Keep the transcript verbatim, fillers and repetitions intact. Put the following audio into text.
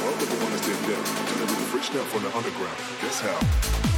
above, but the one that's dead dead. Turn it with a freak snap from the underground. Guess how?